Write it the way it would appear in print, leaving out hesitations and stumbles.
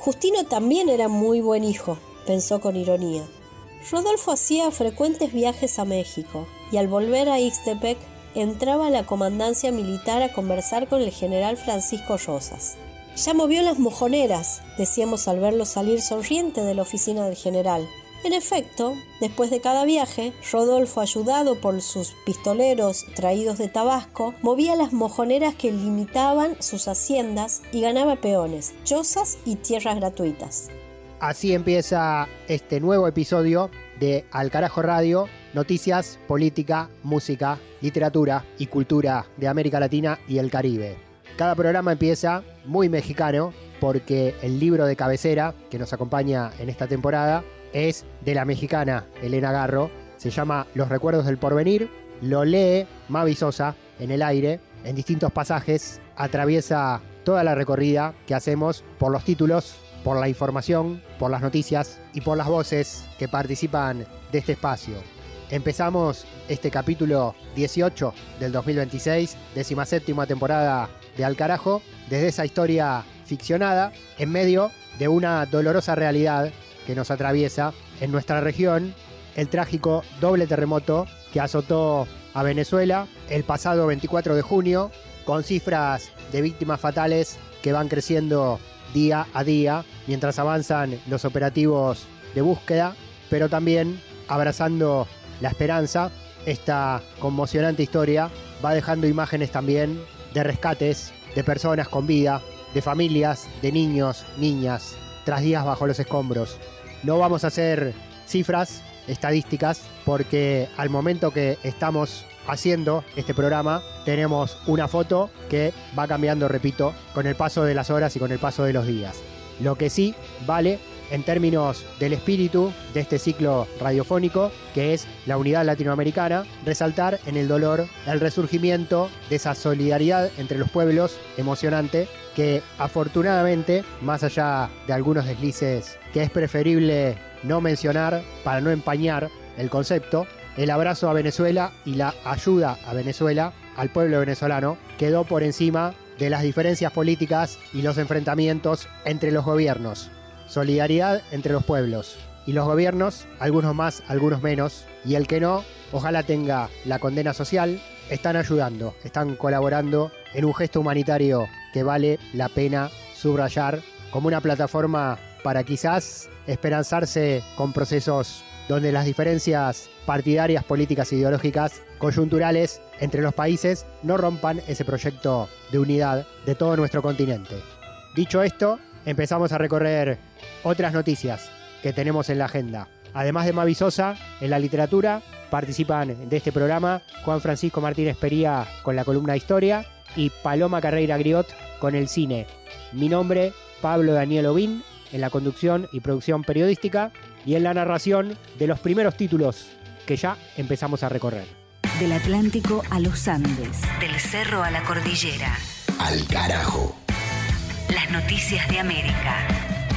Justino también era muy buen hijo, pensó con ironía. Rodolfo hacía frecuentes viajes a México y al volver a Ixtepec entraba a la comandancia militar a conversar con el general Francisco Rosas. Ya movió las mojoneras, decíamos al verlo salir sonriente de la oficina del general. En efecto, después de cada viaje, Rodolfo, ayudado por sus pistoleros traídos de Tabasco, movía las mojoneras que limitaban sus haciendas y ganaba peones, chozas y tierras gratuitas. Así empieza este nuevo episodio de Al Carajo Radio, noticias, política, música, literatura y cultura de América Latina y el Caribe. Cada programa empieza muy mexicano porque el libro de cabecera que nos acompaña en esta temporada es de la mexicana Elena Garro, se llama Los Recuerdos del Porvenir, lo lee Mavi Sosa en el aire, en distintos pasajes, atraviesa toda la recorrida que hacemos por los títulos, por la información, por las noticias y por las voces que participan de este espacio. Empezamos este capítulo 18 del 2026, 17ª temporada de Al Carajo, desde esa historia ficcionada, en medio de una dolorosa realidad que nos atraviesa en nuestra región, el trágico doble terremoto que azotó a Venezuela el pasado 24 de junio, con cifras de víctimas fatales que van creciendo día a día mientras avanzan los operativos de búsqueda, pero también abrazando la esperanza. Esta conmocionante historia va dejando imágenes también de rescates de personas con vida, de familias, de niños, niñas, tras días bajo los escombros. No vamos a hacer cifras, estadísticas, porque al momento que estamos haciendo este programa tenemos una foto que va cambiando, repito, con el paso de las horas y con el paso de los días. Lo que sí vale en términos del espíritu de este ciclo radiofónico, que es la unidad latinoamericana, resaltar en el dolor el resurgimiento de esa solidaridad entre los pueblos emocionante que afortunadamente, más allá de algunos deslices que es preferible no mencionar para no empañar el concepto, el abrazo a Venezuela y la ayuda a Venezuela, al pueblo venezolano, quedó por encima de las diferencias políticas y los enfrentamientos entre los gobiernos. Solidaridad entre los pueblos y los gobiernos, algunos más, algunos menos, y el que no, ojalá tenga la condena social. Están ayudando, están colaborando en un gesto humanitario que vale la pena subrayar como una plataforma para quizás esperanzarse con procesos donde las diferencias partidarias, políticas e ideológicas coyunturales entre los países no rompan ese proyecto de unidad de todo nuestro continente. Dicho esto, empezamos a recorrer otras noticias que tenemos en la agenda. Además de Mavi Sosa, en la literatura participan de este programa Juan Francisco Martínez Pería con la columna de Historia y Paloma Carreira Griot con el cine. Mi nombre, Pablo Daniel Ovín, en la conducción y producción periodística y en la narración de los primeros títulos que ya empezamos a recorrer. Del Atlántico a los Andes, del cerro a la cordillera. Al Carajo. Las noticias de América.